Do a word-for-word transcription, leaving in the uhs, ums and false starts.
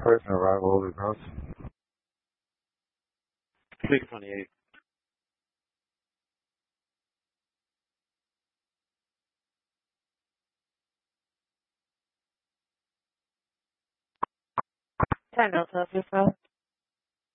First arrival over cross. six twenty-eight. Ten Delta, please go.